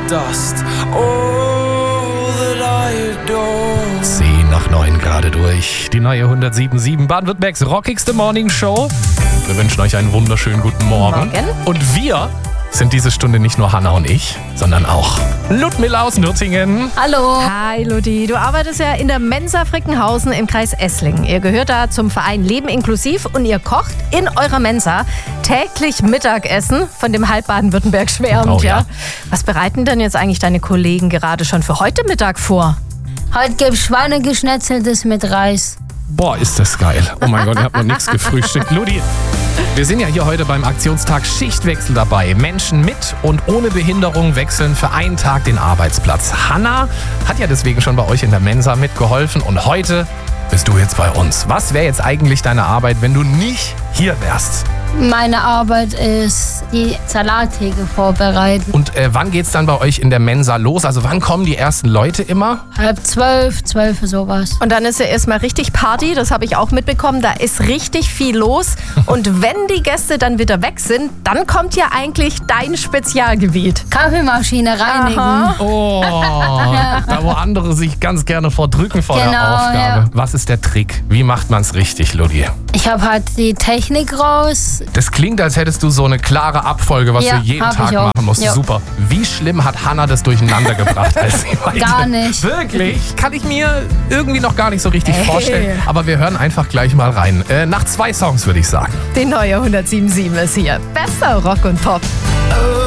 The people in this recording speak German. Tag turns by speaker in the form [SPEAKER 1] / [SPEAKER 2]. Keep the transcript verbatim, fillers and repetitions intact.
[SPEAKER 1] dust. All that I adore.
[SPEAKER 2] zehn nach neun gerade durch. Die neue hundertsieben Komma sieben Baden-Württembergs rockigste Morning Show. Wir wünschen euch einen wunderschönen guten Morgen.
[SPEAKER 3] Morgen.
[SPEAKER 2] Und wir sind diese Stunde nicht nur Hanna und ich, sondern auch Ludmilla aus Nürtingen.
[SPEAKER 3] Hallo.
[SPEAKER 4] Hi Ludi, du arbeitest ja in der Mensa Frickenhausen im Kreis Esslingen. Ihr gehört da zum Verein Leben inklusiv und ihr kocht in eurer Mensa täglich Mittagessen, von dem halb Baden-Württemberg schwärmt.
[SPEAKER 2] Oh, ja.
[SPEAKER 4] ja. Was bereiten denn jetzt eigentlich deine Kollegen gerade schon für heute Mittag vor?
[SPEAKER 3] Heute gibt es Schweinegeschnetzeltes mit Reis.
[SPEAKER 2] Boah, ist das geil. Oh mein Gott, ich hab noch nichts gefrühstückt. Ludi, wir sind ja hier heute beim Aktionstag Schichtwechsel dabei. Menschen mit und ohne Behinderung wechseln für einen Tag den Arbeitsplatz. Hanna hat ja deswegen schon bei euch in der Mensa mitgeholfen und heute bist du jetzt bei uns. Was wäre jetzt eigentlich deine Arbeit, wenn du nicht hier wärst?
[SPEAKER 3] Meine Arbeit ist die Salattheke vorbereiten.
[SPEAKER 2] Und äh, wann geht's dann bei euch in der Mensa los? Also wann kommen die ersten Leute immer?
[SPEAKER 3] Halb zwölf, zwölf sowas.
[SPEAKER 4] Und dann ist ja erstmal richtig Party, das habe ich auch mitbekommen. Da ist richtig viel los. Und wenn die Gäste dann wieder weg sind, dann kommt ja eigentlich dein Spezialgebiet.
[SPEAKER 3] Kaffeemaschine reinigen.
[SPEAKER 4] Aha.
[SPEAKER 2] Oh, da wo andere sich ganz gerne vordrücken vor
[SPEAKER 3] Genau,
[SPEAKER 2] der Aufgabe.
[SPEAKER 3] ja.
[SPEAKER 2] Was ist der Trick? Wie macht man's richtig, Ludi?
[SPEAKER 3] Ich habe halt die Technik raus.
[SPEAKER 2] Das klingt, als hättest du so eine klare Abfolge, was
[SPEAKER 3] Ja,
[SPEAKER 2] du jeden
[SPEAKER 3] hab
[SPEAKER 2] Tag
[SPEAKER 3] ich auch.
[SPEAKER 2] machen musst.
[SPEAKER 3] Ja.
[SPEAKER 2] Super. Wie schlimm hat Hanna das durcheinander gebracht, als sie meinte?
[SPEAKER 3] Gar nicht.
[SPEAKER 2] Wirklich? Kann ich mir irgendwie noch gar nicht so richtig
[SPEAKER 4] Ey.
[SPEAKER 2] vorstellen. Aber wir hören einfach gleich mal rein. Äh, nach zwei Songs, würde ich sagen.
[SPEAKER 4] Die neue hundertsieben Komma sieben ist hier. Bester Rock und Pop.